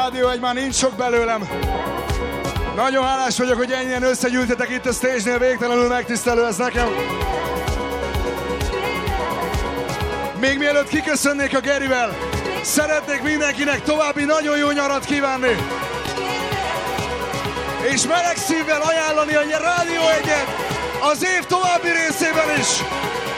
Rádió 1, már nincs sok belőlem. Nagyon hálás vagyok, hogy ennyien összegyűltetek itt a stage-nél, végtelenül megtisztelő ez nekem. Még mielőtt kiköszönnék a Gerivel, szeretnék mindenkinek további nagyon jó nyarat kívánni. És meleg szívvel ajánlani a Rádió 1-et az év további részében is.